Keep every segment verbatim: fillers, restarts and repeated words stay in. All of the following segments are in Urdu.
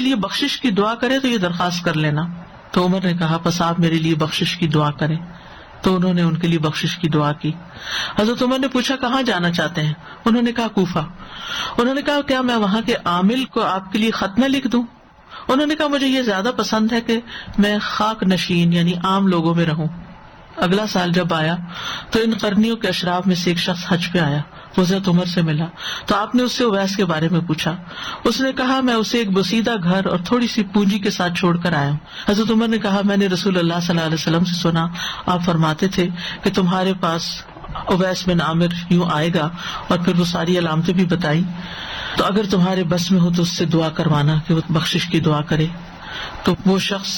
لیے بخشش کی دعا کرے تو یہ درخواست کر لینا. تو عمر نے کہا بس آپ میرے لیے بخشش کی دعا کریں. تو انہوں نے ان کے لیے بخشش کی دعا کی. حضرت عمر نے پوچھا کہاں جانا چاہتے ہیں؟ انہوں نے کہا کوفہ. انہوں نے کہا کیا میں وہاں کے عامل کو آپ کے لیے خط میں لکھ دوں؟ انہوں نے کہا مجھے یہ زیادہ پسند ہے کہ میں خاک نشین یعنی عام لوگوں میں رہوں. اگلا سال جب آیا تو ان قرنیوں کے اشراف میں سے ایک شخص حج پہ آیا. وہ حضرت عمر سے ملا تو آپ نے اس سے اویس کے بارے میں پوچھا. اس نے کہا میں اسے ایک بسیدہ گھر اور تھوڑی سی پونجی کے ساتھ چھوڑ کر آیا ہوں. حضرت عمر نے کہا میں نے رسول اللہ صلی اللہ علیہ وسلم سے سنا آپ فرماتے تھے کہ تمہارے پاس اویس بن عامر یوں آئے گا, اور پھر وہ ساری علامتیں بھی بتائی. تو اگر تمہارے بس میں ہو تو اس سے دعا کروانا کہ وہ بخشش کی دعا کرے. تو وہ شخص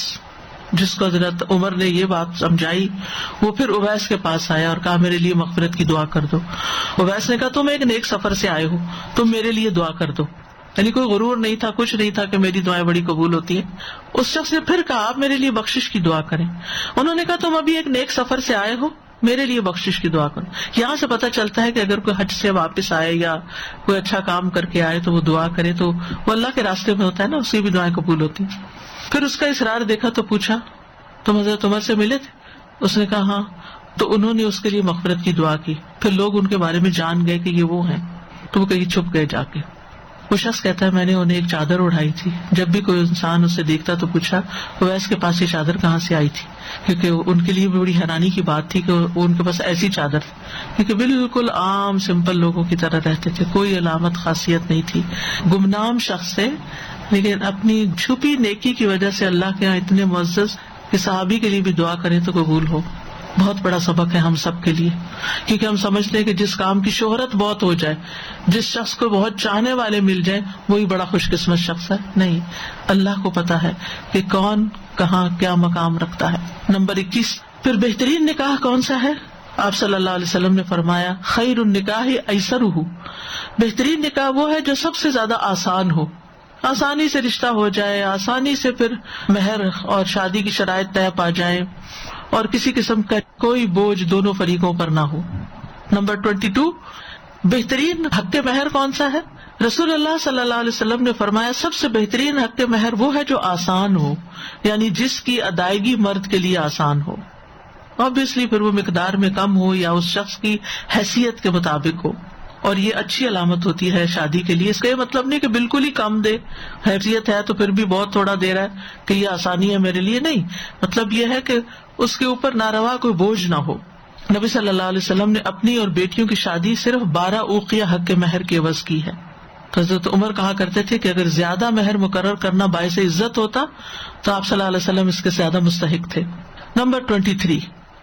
جس کو حضرت عمر نے یہ بات سمجھائی وہ پھر اویس کے پاس آیا اور کہا میرے لیے مغفرت کی دعا کر دو. اویس نے کہا تم ایک نیک سفر سے آئے ہو, تم میرے لیے دعا کر دو. یعنی کوئی غرور نہیں تھا, کچھ نہیں تھا کہ میری دعائیں بڑی قبول ہوتی ہیں. اس شخص نے پھر کہا آپ میرے لیے بخشش کی دعا کریں. انہوں نے کہا تم ابھی ایک نیک سفر سے آئے ہو, میرے لیے بخشش کی دعا کرو. یہاں سے پتہ چلتا ہے کہ اگر کوئی حج سے واپس آئے یا کوئی اچھا کام کر کے آئے تو وہ دعا کرے تو وہ اللہ کے راستے میں ہوتا ہے نا, اس کی بھی دعائیں قبول ہوتی ہیں. پھر اس کا اصرار دیکھا تو پوچھا تم حضرت عمر سے ملے تھے؟ اس نے کہا ہاں. تو انہوں نے اس کے لیے مغفرت کی دعا کی. پھر لوگ ان کے بارے میں جان گئے کہ یہ وہ ہیں, تو وہ کہیں چھپ گئے جا کے. وہ شخص کہتا ہے میں نے انہیں ایک چادر اڑائی تھی. جب بھی کوئی انسان اسے دیکھتا تو پوچھا اویس کے پاس یہ چادر کہاں سے آئی تھی, کیونکہ ان کے لیے بڑی حیرانی کی بات تھی کہ ان کے پاس ایسی چادر تھی, کیونکہ بالکل عام سمپل لوگوں کی طرح رہتے تھے, کوئی علامت خاصیت نہیں تھی, گمنام شخص تھے, لیکن اپنی چھپی نیکی کی وجہ سے اللہ کے یہاں اتنے معزز کہ صحابی کے لیے بھی دعا کریں تو قبول ہو. بہت بڑا سبق ہے ہم سب کے لیے, کیونکہ ہم سمجھتے ہیں کہ جس کام کی شہرت بہت ہو جائے, جس شخص کو بہت چاہنے والے مل جائیں, وہی بڑا خوش قسمت شخص ہے. نہیں, اللہ کو پتا ہے کہ کون کہاں کیا مقام رکھتا ہے. نمبر اکیس, پھر بہترین نکاح کون سا ہے؟ آپ صلی اللہ علیہ وسلم نے فرمایا خیر النکاح ایسرہ, بہترین نکاح وہ ہے جو سب سے زیادہ آسان ہو, آسانی سے رشتہ ہو جائے, آسانی سے پھر مہر اور شادی کی شرائط طے پا جائے, اور کسی قسم کا کوئی بوجھ دونوں فریقوں پر نہ ہو. نمبر ٹوینٹی ٹو, بہترین حق مہر کون سا ہے؟ رسول اللہ صلی اللہ علیہ وسلم نے فرمایا سب سے بہترین حق مہر وہ ہے جو آسان ہو, یعنی جس کی ادائیگی مرد کے لیے آسان ہو. obviously پھر وہ مقدار میں کم ہو یا اس شخص کی حیثیت کے مطابق ہو, اور یہ اچھی علامت ہوتی ہے شادی کے لیے. اس کا یہ مطلب نہیں کہ بالکل ہی کم دے, حیثیت ہے تو پھر بھی بہت تھوڑا دے رہا ہے کہ یہ آسانی ہے میرے لیے. نہیں, مطلب یہ ہے کہ اس کے اوپر ناروا کوئی بوجھ نہ ہو. نبی صلی اللہ علیہ وسلم نے اپنی اور بیٹیوں کی شادی صرف بارہ اوقیہ حق مہر کے عوض کی ہے. تو حضرت عمر کہا کرتے تھے کہ اگر زیادہ مہر مقرر کرنا باعث عزت ہوتا تو آپ صلی اللہ علیہ وسلم اس کے زیادہ مستحق تھے. نمبر ٹوینٹی تھری,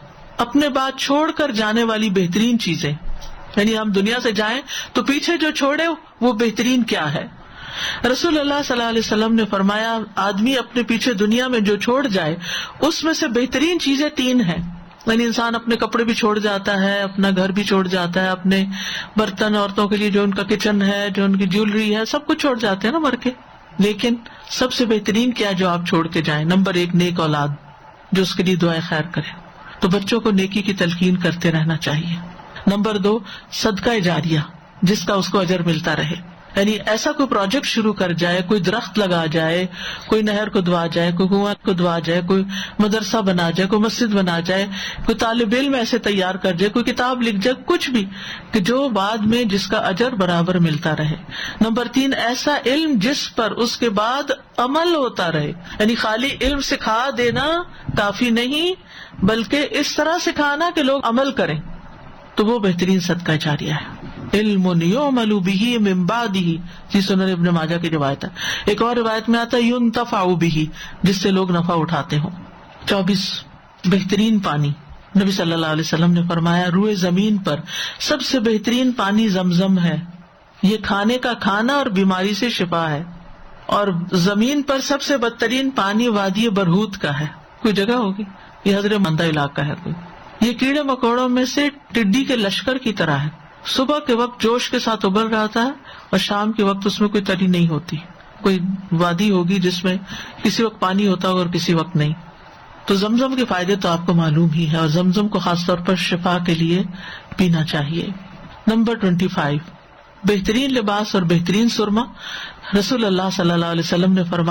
اپنے بعد چھوڑ کر جانے والی بہترین چیزیں, یعنی ہم دنیا سے جائیں تو پیچھے جو چھوڑے وہ بہترین کیا ہے. رسول اللہ صلی اللہ علیہ وسلم نے فرمایا آدمی اپنے پیچھے دنیا میں جو چھوڑ جائے اس میں سے بہترین چیزیں تین ہیں. یعنی انسان اپنے کپڑے بھی چھوڑ جاتا ہے, اپنا گھر بھی چھوڑ جاتا ہے, اپنے برتن, عورتوں کے لیے جو ان کا کچن ہے, جو ان کی جیولری ہے, سب کچھ چھوڑ جاتے ہیں نا مر کے. لیکن سب سے بہترین کیا جو آپ چھوڑ کے جائیں؟ نمبر ایک, نیک اولاد جو اس کے لیے دعائیں خیر کرے. تو بچوں کو نیکی کی تلقین کرتے رہنا چاہیے. نمبر دو, صدقہ جاریہ جس کا اس کو اجر ملتا رہے. یعنی ایسا کوئی پروجیکٹ شروع کر جائے, کوئی درخت لگا جائے, کوئی نہر کو دعا جائے, کوئی کنواں کو دعا جائے, کوئی مدرسہ بنا جائے, کوئی مسجد بنا جائے, کوئی طالب علم ایسے تیار کر جائے, کوئی کتاب لکھ جائے, کچھ بھی کہ جو بعد میں جس کا اجر برابر ملتا رہے. نمبر تین, ایسا علم جس پر اس کے بعد عمل ہوتا رہے. یعنی خالی علم سکھا دینا کافی نہیں بلکہ اس طرح سکھانا کہ لوگ عمل کریں, تو وہ بہترین صدقہ جاریہ ہے. علم یعمل بہ من بعدہ, جی سنن ابن ماجہ کی روایت ہے. ایک اور روایت میں آتا ہے ینتفع بہ, جس سے لوگ نفع اٹھاتے ہوں. چوبیس, بہترین پانی. نبی صلی اللہ علیہ وسلم نے فرمایا روئے زمین پر سب سے بہترین پانی زمزم ہے, یہ کھانے کا کھانا اور بیماری سے شفا ہے. اور زمین پر سب سے بدترین پانی وادی برہوت کا ہے. کوئی جگہ ہوگی, یہ حضر مندہ علاقہ ہے کوئی. یہ کیڑے مکوڑوں میں سے ٹڈی کے لشکر کی طرح ہے. صبح کے وقت جوش کے ساتھ ابل رہا ہے اور شام کے وقت اس میں کوئی تری نہیں ہوتی. کوئی وادی ہوگی جس میں کسی وقت پانی ہوتا ہوگا اور کسی وقت نہیں. تو زمزم کے فائدے تو آپ کو معلوم ہی ہے, اور زمزم کو خاص طور پر شفا کے لیے پینا چاہیے. نمبر ٹوینٹی فائیو, بہترین لباس اور بہترین سرما. رسول اللہ صلی اللہ علیہ وسلم نے فرمایا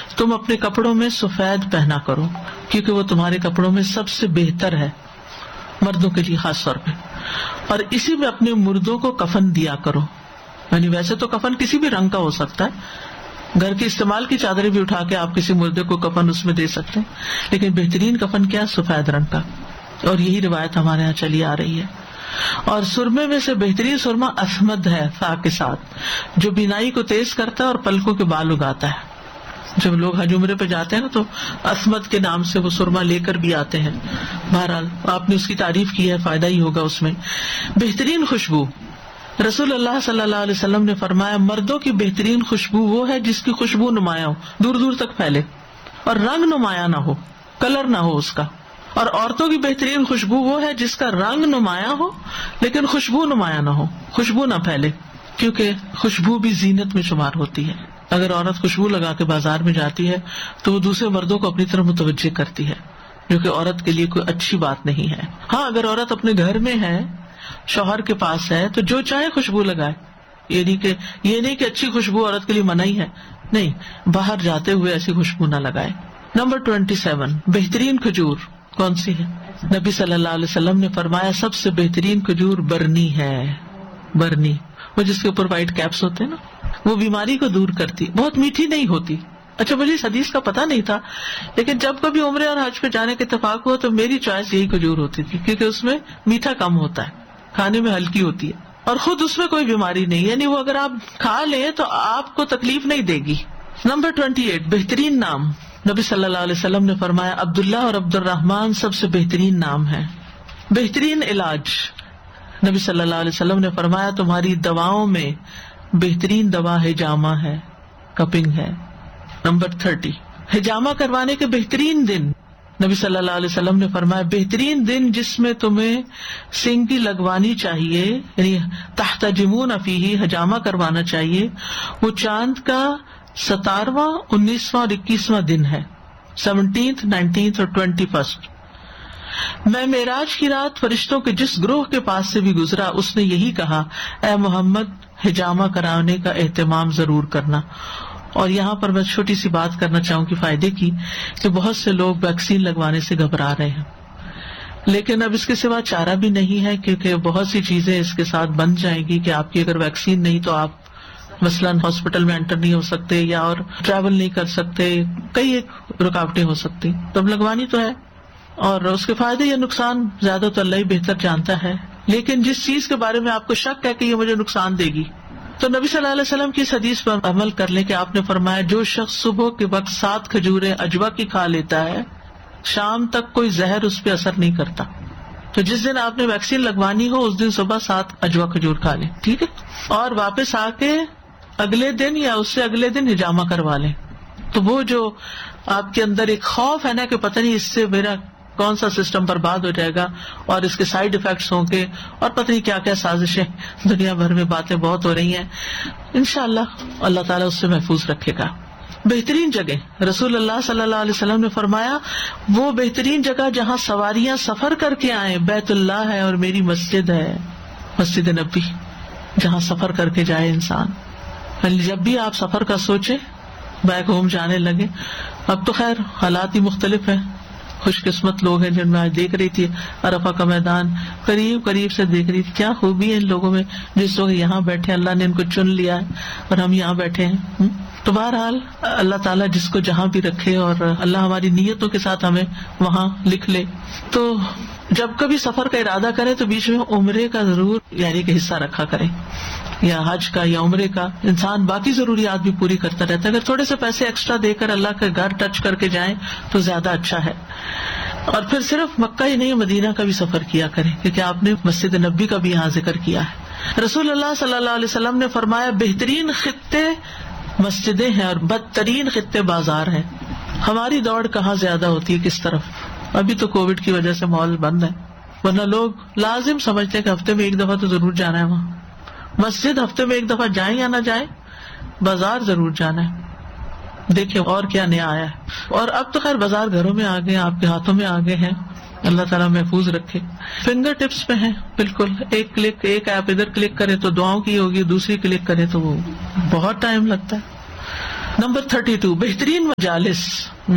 تم اپنے کپڑوں میں سفید پہنا کرو کیونکہ وہ تمہارے کپڑوں میں سب سے بہتر ہے، مردوں کے لیے خاص طور پہ، اور اسی میں اپنے مردوں کو کفن دیا کرو. یعنی ویسے تو کفن کسی بھی رنگ کا ہو سکتا ہے، گھر کے استعمال کی چادریں بھی اٹھا کے آپ کسی مردے کو کفن اس میں دے سکتے ہیں، لیکن بہترین کفن کیا؟ سفید رنگ کا. اور یہی روایت ہمارے یہاں چلی آ رہی ہے. اور سرمے میں سے بہترین سرما اسمد ہے فا کے ساتھ، جو بینائی کو تیز کرتا ہے اور پلکوں کے بال اگاتا ہے. جب لوگ حج عمرے پہ جاتے ہیں نا تو اسمد کے نام سے وہ سرما لے کر بھی آتے ہیں. بہرحال آپ نے اس کی تعریف کی ہے، فائدہ ہی ہوگا اس میں. بہترین خوشبو، رسول اللہ صلی اللہ علیہ وسلم نے فرمایا مردوں کی بہترین خوشبو وہ ہے جس کی خوشبو نمایاں ہو، دور دور تک پھیلے، اور رنگ نمایاں نہ ہو، کلر نہ ہو اس کا. اور عورتوں کی بہترین خوشبو وہ ہے جس کا رنگ نمایاں ہو لیکن خوشبو نمایاں نہ ہو، خوشبو نہ پھیلے، کیونکہ خوشبو بھی زینت میں شمار ہوتی ہے. اگر عورت خوشبو لگا کے بازار میں جاتی ہے تو وہ دوسرے مردوں کو اپنی طرف متوجہ کرتی ہے، جو کہ عورت کے لیے کوئی اچھی بات نہیں ہے. ہاں اگر عورت اپنے گھر میں ہے، شوہر کے پاس ہے، تو جو چاہے خوشبو لگائے. یہ نہیں کہ یہ نہیں کہ اچھی خوشبو عورت کے لیے منع ہی ہے، نہیں، باہر جاتے ہوئے ایسی خوشبو نہ لگائے. نمبر ٹوینٹی سیون، بہترین کھجور کون سی ہے؟ نبی صلی اللہ علیہ وسلم نے فرمایا سب سے بہترین کھجور برنی ہے. برنی وہ جس کے اوپر وائٹ کیپس ہوتے ہیں نا، وہ بیماری کو دور کرتی، بہت میٹھی نہیں ہوتی. اچھا مجھے اس حدیث کا پتہ نہیں تھا، لیکن جب کبھی عمرے اور حج پہ جانے کے اتفاق ہوا تو میری چوائس یہی کھجور ہوتی تھی، کیونکہ اس میں میٹھا کم ہوتا ہے، کھانے میں ہلکی ہوتی ہے، اور خود اس میں کوئی بیماری نہیں، یعنی وہ اگر آپ کھا لیں تو آپ کو تکلیف نہیں دے گی. نمبر ٹوینٹی ایٹ، بہترین نام. نبی صلی اللہ علیہ وسلم نے فرمایا عبداللہ اور عبد الرحمن سب سے بہترین نام ہے. بہترین علاج، نبی صلی اللہ علیہ وسلم نے فرمایا تمہاری دواؤں میں بہترین دوا ہجامہ ہے، کپنگ ہے. نمبر تھرٹی، ہجامہ کروانے کے بہترین دن. نبی صلی اللہ علیہ وسلم نے فرمایا بہترین دن جس میں تمہیں سینگی لگوانی چاہیے، یعنی تحتجمون فیہ، ہجامہ کروانا چاہیے، وہ چاند کا ستارواں، انیسواں اور اکیسواں دن ہے، سیونٹینتھ، نائنٹینتھ اور ٹوینٹی فرسٹ. میں معراج کی رات فرشتوں کے جس گروہ کے پاس سے بھی گزرا اس نے یہی کہا اے محمد ہجامہ کرانے کا اہتمام ضرور کرنا. اور یہاں پر میں چھوٹی سی بات کرنا چاہوں کہ فائدے کی، کہ بہت سے لوگ ویکسین لگوانے سے گھبرا رہے ہیں، لیکن اب اس کے سوا چارہ بھی نہیں ہے، کیونکہ بہت سی چیزیں اس کے ساتھ بن جائیں گی کہ آپ کی اگر ویکسین نہیں تو آپ مثلاً ہاسپٹل میں انٹر نہیں ہو سکتے یا اور ٹریول نہیں کر سکتے، کئی ایک رکاوٹیں ہو سکتی. تو اب لگوانی تو ہے، اور اس کے فائدے یا نقصان زیادہ تو اللہ ہی بہتر جانتا ہے، لیکن جس چیز کے بارے میں آپ کو شک ہے کہ یہ مجھے نقصان دے گی، تو نبی صلی اللہ علیہ وسلم کی اس حدیث پر عمل کر لیں کہ آپ نے فرمایا جو شخص صبح کے وقت سات کھجوریں اجوا کی کھا لیتا ہے شام تک کوئی زہر اس پہ اثر نہیں کرتا. تو جس دن آپ نے ویکسین لگوانی ہو اس دن صبح سات اجوا کھجور کھا لیں، ٹھیک ہے، اور واپس آ کے اگلے دن یا اس سے اگلے دن ہجامہ کروا لیں. تو وہ جو آپ کے اندر ایک خوف ہے نا کہ پتہ نہیں اس سے میرا کون سا سسٹم برباد ہو جائے گا اور اس کے سائیڈ افیکٹس ہوں گے اور پتہ نہیں کیا کیا سازشیں، دنیا بھر میں باتیں بہت ہو رہی ہیں، انشاءاللہ اللہ تعالیٰ اس سے محفوظ رکھے گا. بہترین جگہ، رسول اللہ صلی اللہ علیہ وسلم نے فرمایا وہ بہترین جگہ جہاں سواریاں سفر کر کے آئیں بیت اللہ ہے اور میری مسجد ہے، مسجد نبی، جہاں سفر کر کے جائے انسان. جب بھی آپ سفر کا سوچیں، بیک ہوم جانے لگے، اب تو خیر حالات ہی مختلف ہیں، خوش قسمت لوگ ہیں جن میں آج دیکھ رہی تھی عرفہ کا میدان قریب قریب سے دیکھ رہی تھی، کیا خوبی ہے ان لوگوں میں جس لوگ یہاں بیٹھے، اللہ نے ان کو چن لیا ہے اور ہم یہاں بیٹھے ہیں. تو بہرحال اللہ تعالیٰ جس کو جہاں بھی رکھے اور اللہ ہماری نیتوں کے ساتھ ہمیں وہاں لکھ لے. تو جب کبھی سفر کا ارادہ کرے تو بیچ میں عمرے کا ضرور یعنی کہ حصہ رکھا کرے، یا حج کا یا عمرے کا. انسان باقی ضروریات بھی پوری کرتا رہتا ہے، اگر تھوڑے سے پیسے ایکسٹرا دے کر اللہ کا گھر ٹچ کر کے جائیں تو زیادہ اچھا ہے. اور پھر صرف مکہ ہی نہیں مدینہ کا بھی سفر کیا کریں، کیونکہ آپ نے مسجد نبی کا بھی یہاں ذکر کیا ہے. رسول اللہ صلی اللہ علیہ وسلم نے فرمایا بہترین خطے مسجدیں ہیں اور بدترین خطے بازار ہیں. ہماری دوڑ کہاں زیادہ ہوتی ہے، کس طرف؟ ابھی تو کووڈ کی وجہ سے مال بند ہے، ورنہ لوگ لازم سمجھتے ہیں کہ ہفتے میں ایک دفعہ تو ضرور جانا ہے وہاں. مسجد ہفتے میں ایک دفعہ جائیں یا نہ جائیں، بازار ضرور جانا ہے. دیکھیں اور کیا نیا آیا ہے. اور اب تو خیر بازار گھروں میں آ گئے، آپ کے ہاتھوں میں آ گئے ہیں، اللہ تعالیٰ محفوظ رکھے. فنگر ٹپس پہ ہیں بالکل، ایک کلک، ایک ایپ ادھر کلک کرے تو دعاؤں کی ہوگی، دوسری کلک کرے تو وہ بہت ٹائم لگتا ہے. نمبر تھرٹی ٹو، بہترین مجالس.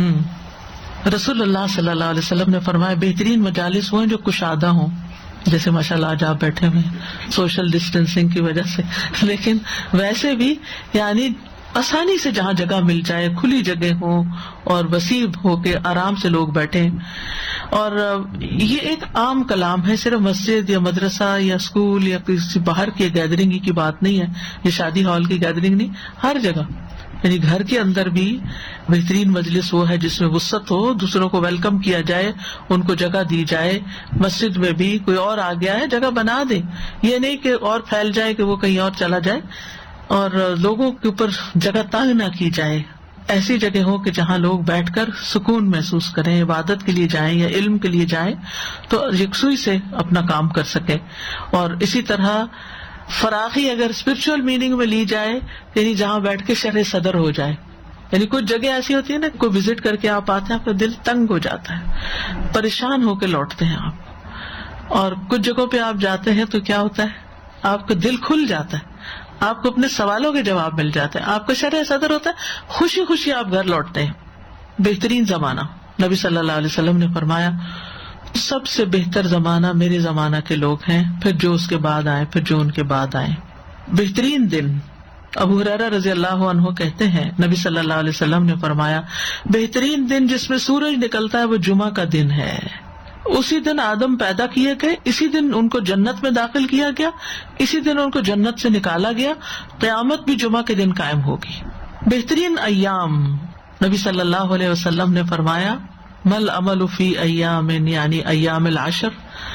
رسول اللہ صلی اللہ علیہ وسلم نے فرمایا بہترین مجالس وہ ہیں جو کشادہ ہوں، جیسے ماشاء اللہ آج آپ بیٹھے ہوئے ہیں سوشل ڈسٹینسنگ کی وجہ سے، لیکن ویسے بھی یعنی آسانی سے جہاں جگہ مل جائے، کھلی جگہ ہو اور وسیع ہو کے آرام سے لوگ بیٹھیں. اور یہ ایک عام کلام ہے، صرف مسجد یا مدرسہ یا اسکول یا کسی باہر کی گیدرنگ کی بات نہیں ہے، یہ شادی ہال کی گیدرنگ نہیں، ہر جگہ یعنی گھر کے اندر بھی بہترین مجلس وہ ہے جس میں وسعت ہو، دوسروں کو ویلکم کیا جائے، ان کو جگہ دی جائے. مسجد میں بھی کوئی اور آ گیا ہے جگہ بنا دیں، یہ نہیں کہ اور پھیل جائے کہ وہ کہیں اور چلا جائے، اور لوگوں کے اوپر جگہ تنگ نہ کی جائے. ایسی جگہ ہو کہ جہاں لوگ بیٹھ کر سکون محسوس کریں، عبادت کے لیے جائیں یا علم کے لیے جائیں تو یکسوئی سے اپنا کام کر سکیں. اور اسی طرح فراخی اگر اسپرچل میننگ میں لی جائے یعنی جہاں بیٹھ کے شرح صدر ہو جائے. یعنی کچھ جگہ ایسی ہوتی ہے نا، کوئی وزٹ کر کے آپ آتے ہیں آپ کا دل تنگ ہو جاتا ہے، پریشان ہو کے لوٹتے ہیں آپ. اور کچھ جگہوں پہ آپ جاتے ہیں تو کیا ہوتا ہے، آپ کا دل کھل جاتا ہے، آپ کو اپنے سوالوں کے جواب مل جاتے ہیں، آپ کا شرح صدر ہوتا ہے، خوشی خوشی آپ گھر لوٹتے ہیں. بہترین زمانہ، نبی صلی اللہ علیہ وسلم نے فرمایا سب سے بہتر زمانہ میرے زمانہ کے لوگ ہیں، پھر جو اس کے بعد آئے، پھر جو ان کے بعد آئے. بہترین دن، ابو ہریرہ رضی اللہ عنہ کہتے ہیں نبی صلی اللہ علیہ وسلم نے فرمایا بہترین دن جس میں سورج نکلتا ہے وہ جمعہ کا دن ہے. اسی دن آدم پیدا کیے گئے، اسی دن ان کو جنت میں داخل کیا گیا، اسی دن ان کو جنت سے نکالا گیا. قیامت بھی جمعہ کے دن قائم ہوگی. بہترین ایام، نبی صلی اللہ علیہ وسلم نے فرمایا مل عمل فی ایام یعنی ایام العشر،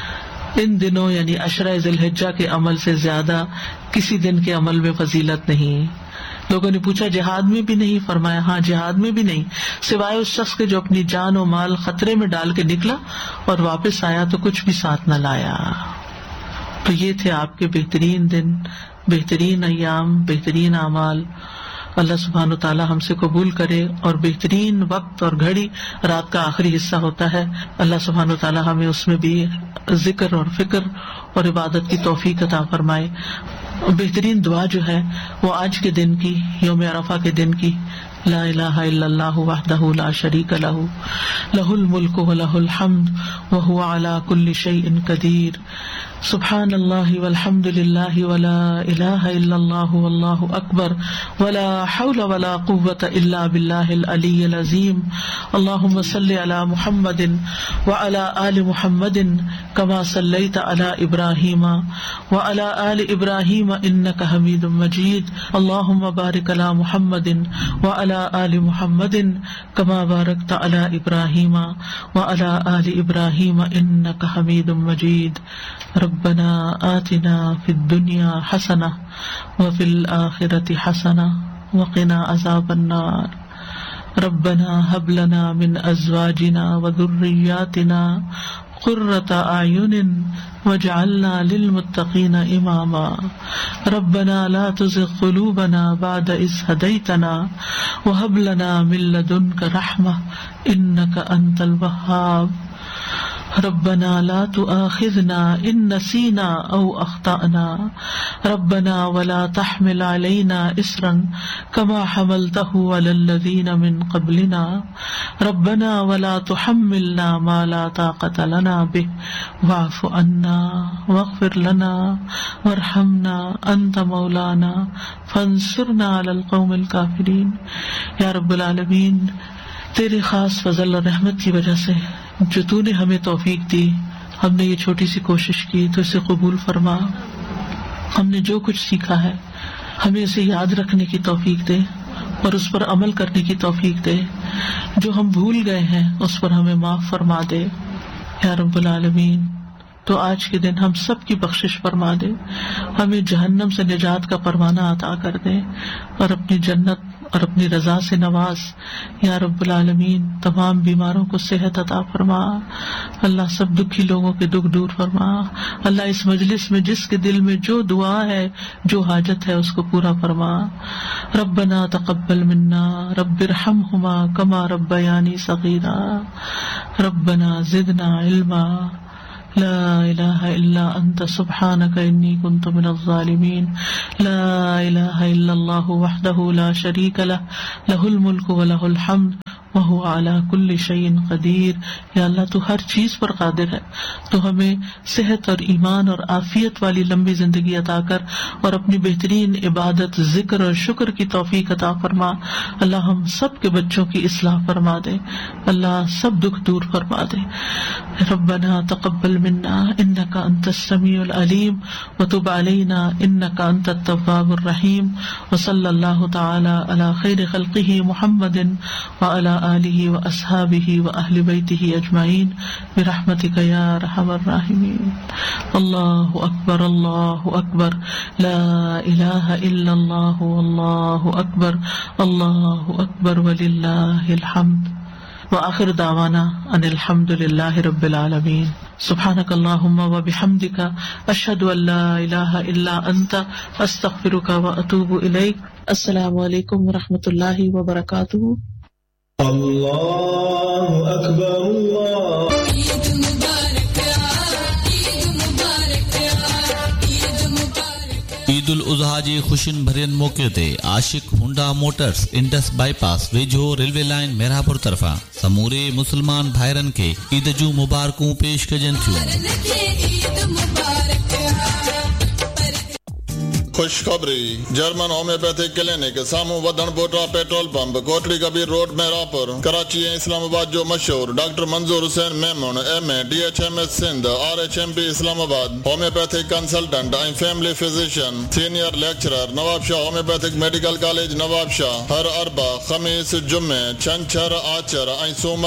ان دنوں یعنی عشرہ ذی الحجہ کے عمل سے زیادہ کسی دن کے عمل میں فضیلت نہیں. لوگوں نے پوچھا جہاد میں بھی نہیں؟ فرمایا ہاں جہاد میں بھی نہیں، سوائے اس شخص کے جو اپنی جان و مال خطرے میں ڈال کے نکلا اور واپس آیا تو کچھ بھی ساتھ نہ لایا. تو یہ تھے آپ کے بہترین دن، بہترین ایام، بہترین اعمال. اللہ سبحانہ تعالی ہم سے قبول کرے. اور بہترین وقت اور گھڑی رات کا آخری حصہ ہوتا ہے، اللہ سبحانہ تعالی ہمیں اس میں بھی ذکر اور فکر اور عبادت کی توفیق عطا فرمائے. بہترین دعا جو ہے وہ آج کے دن کی، یوم عرفہ کے دن کی، لا الہ الا اللہ وحدہ لا شریک لہ لہ الملک ولہ الحمد وہو علی کل شیء قدیر، سبحان اللہ والحمد للہ ولا الہ الا اللہ واللہ اکبر ولا حول ولا قوة الا باللہ العلی العظیم. اللہم صل علی محمد وعلی آل محمد کما صلیت علی ابراہیم وعلی آل ابراہیم انک حمید مجید. اللہم بارک علی محمد وعلی آل محمد کما بارکت علی ابراہیم وعلی آل ابراہیم انک حمید مجید. ربنا آتنا فی الدنیا حسنہ وفی الآخرۃ حسنہ وقنا عذاب النار. ربنا هب لنا من ازواجنا وذرياتنا قرة اعین واجعلنا للمتقین اماما. ربنا لا تزغ قلوبنا بعد اذ هديتنا وهب لنا من لدنك رحمة انك انت الوهاب. ربنا لا تؤاخذنا ان نسينا او اخطأنا ربنا ولا تحمل علينا اصرا كما حملته على الذين من قبلنا ربنا ولا تحملنا ما لا طاقة لنا به واعف عنا واغفر لنا وارحمنا انت مولانا فانصرنا على القوم الكافرين. یا رب العالمین، تیرے خاص فضل اور رحمت کی وجہ سے جو تو نے ہمیں توفیق دی، ہم نے یہ چھوٹی سی کوشش کی تو اسے قبول فرما. ہم نے جو کچھ سیکھا ہے ہمیں اسے یاد رکھنے کی توفیق دے اور اس پر عمل کرنے کی توفیق دے. جو ہم بھول گئے ہیں اس پر ہمیں معاف فرما دے یا رب العالمین. تو آج کے دن ہم سب کی بخشش فرما دے، ہمیں جہنم سے نجات کا پروانہ عطا کر دے اور اپنی جنت اور اپنی رضا سے نواز یا رب العالمین. تمام بیماروں کو صحت عطا فرما اللہ، سب دکھی لوگوں کے دکھ دور فرما اللہ. اس مجلس میں جس کے دل میں جو دعا ہے، جو حاجت ہے، اس کو پورا فرما. ربنا تقبل منا رب ارحمہما کما ربیانی صغیرا. ربنا زدنا علما لا الہ الا انت سبحانک انی کنت من الظالمین. لا الہ الا اللہ وحدہ لا شریک لہ لہ الملک ولہ الحمد وہو علی کل شیء قدیر. یا اللہ تو ہر چیز پر قادر ہے، تو ہمیں صحت اور ایمان اور عافیت والی لمبی زندگی عطا کر اور اپنی بہترین عبادت، ذکر اور شکر کی توفیق عطا فرما. اللہ ہم سب کے بچوں کی اصلاح فرما دے، اللہ سب دکھ دور فرما دے. ربنا تقبل منا انک انت السمیع العلیم وتب علینا انک انت التواب الرحیم. وصلی اللہ تعالی علی خیر خلقہ محمد وعلی آلہ واصحابہ واہل بیتہ اجمعین برحمتک یا ارحم الراحمین. اللہ اکبر اللہ اکبر لا الہ الا اللہ واللہ اکبر اللہ اکبر وللہ الحمد. وآخر دعوانا ان الحمد للہ رب العالمین. سبحانک اللہم وبحمدک اشہد ان لا الہ الا انت استغفرک واتوب الیک. السلام علیکم ورحمۃ اللہ وبرکاتہ. اللہ اکبر اللہ. عید الاضحیٰ جی خوشین بھرین موقع تے عاشق Honda Motors Indus by pass ویجھو railway line میرہاپور طرفاں سمورے مسلمان بھائرن کے عید جو مبارکوں پیش کجن تھیوں. خوشخبری، جرمن ہومیوپیتھک کلینک سامو ودن بوٹا پیٹرول پمپ کوٹڑی کبیر روڈ میرپور کراچی اسلام آباد جو مشہور doctor Manzoor Hussain میمون M a D H M S Sindh are H M P اسلام آباد ہومیوپیتھک کنسلٹنٹ ऐं فیملی فزیشن سینئر لیکچرر نواب شاہ ہومیوپیتھک میڈیکل کالج نواب شاہ ہر اربع خمیس جمعے چھنچھر آچر ऐं सूमर